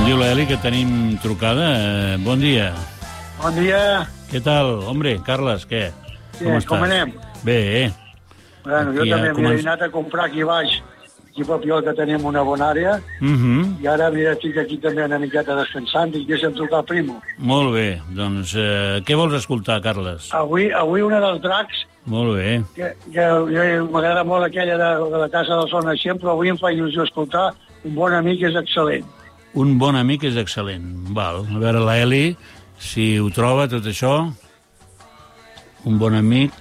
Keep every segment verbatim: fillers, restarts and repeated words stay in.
Diu l'Eli que tenim trucada. Eh, bon dia. Bon dia. Què tal? Hombre, Carles, què? Sí, com estàs? com anem? Bé, eh? Bueno, jo Aquí també ja m'he començ- anat a comprar aquí baix, aquí a Papiol, que tenim una bona àrea, Uh -huh. i ara mira, estic aquí també una miqueta descansant i deixa'm trucar Primo. Molt bé. Doncs eh, què vols escoltar, Carles? Avui, avui una dels dracs, Molt bé. que, que jo- m'agrada molt aquella de, de la Casa del Sol Naixent, però avui em fa il·lusió escoltar Un bon amic és excel·lent. Un bon amic és excel·lent. Val. A veure, l'Eli, si ho troba, tot això. Un bon amic...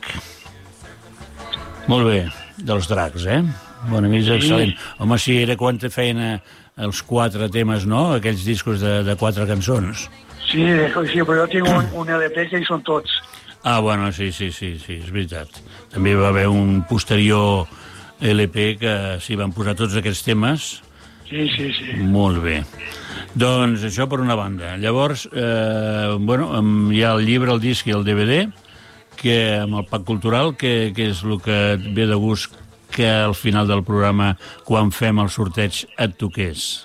Molt bé. Dels dracs, eh? Bon amic és excel·lent. Home, sí, era quan te feien eh, els quatre temes, no? Aquells discos de, de quatre cançons. Sí, sí, però jo tinc un, un L P que hi són tots. Ah, bueno, sí, sí, sí, sí, és veritat. També va haver un posterior L P que s'hi van posar tots aquests temes. Sí, sí, sí. Molt bé. Doncs això per una banda. Llavors, eh, bueno, em- hi ha el llibre, el disc i el D V D, que amb el Pack Cultural, que, que és el que et ve de gust que al final del programa, quan fem el sorteig, et toqués.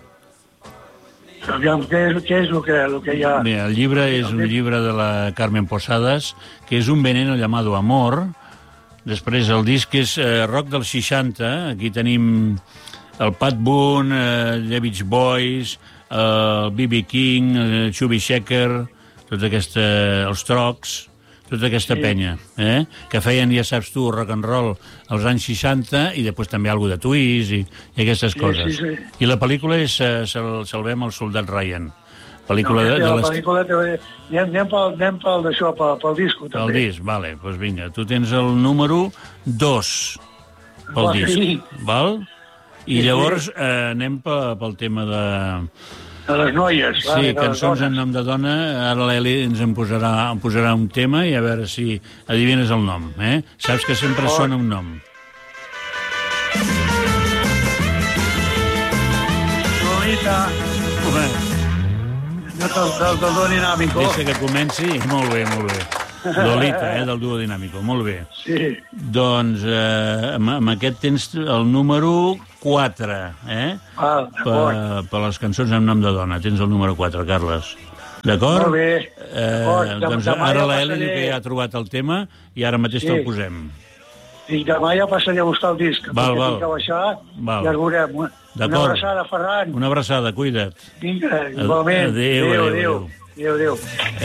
Aviam, què és, què és el, que, el que hi ha? Bé, el llibre és un llibre de la Carmen Posadas, que és Un veneno llamado amor. Després el disc és eh, rock dels seixanta. Aquí tenim el Pat Boone, eh, The Beach Boys, eh, el B B King, el Chubby Checker, tota aquesta, els Trocs, tota aquesta Sí. penya, eh? que feien, ja saps tu, rock and roll als anys seixanta i després també alguna de Twist i, i aquestes Sí, coses. sí, sí. I la pel·lícula és eh, Sal- Salvem el soldat Ryan. No, Pel·lícula de, de la les... pel·lícula, també- anem, anem pel, anem pel d'això, pel, pel disco, El també. disc, vale, doncs vinga. Tu tens el número dos pel Oh, disc, sí. val? I Sí, llavors eh, anem pel, pel tema de... De les noies. Sí, vale, de les cançons en dones. nom de dona. Ara l'Eli ens en posarà, en posarà un tema i a veure si adivines el nom, eh? Saps que sempre Oh. sona un nom. Lolita, Home, del, del, del do dinàmico. deixa que comenci. Molt bé, molt bé. Lolita, eh, del duo dinàmico. Molt bé. Sí, Doncs eh, amb, amb aquest tens el número quatre, eh? val, Per, d'acord. per les cançons en nom de dona. Tens el número quatre, Carles. D'acord? Molt bé. Eh, D'acord. doncs Demà ara ja l'Eli diu passaré- que ja ha trobat el tema i ara mateix Sí. te'l posem. I demà ja passaré a buscar el disc. Val, perquè val. tinc que baixar Val. i ja el veurem. Una D'acord. abraçada, Ferran. Una abraçada, cuida't. Vinga, igualment. Adéu, adéu, adéu. Adéu, adéu.